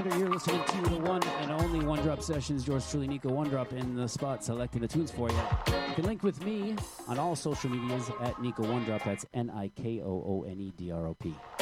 reminder, you're listening to the one and only One Drop Sessions. Yours truly, Nico One Drop, in the spot selecting the tunes for you. You can link with me on all social medias at Nico One Drop. That's NIKOONEDROP.